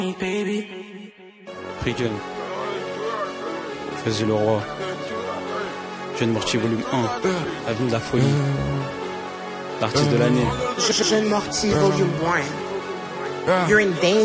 Freaken. Faisais le roi. Jeune Morty volume 1. Avenue de la folie. L'artiste de l'année. Jeune Morty volume 1. You're in danger.